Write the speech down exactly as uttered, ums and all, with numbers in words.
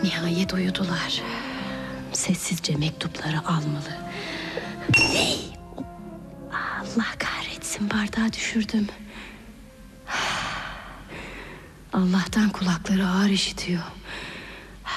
Nihayet uyudular. Sessizce mektupları almalı. Hey! Allah kahretsin, bardağı düşürdüm. Allah'tan kulakları ağır işitiyor.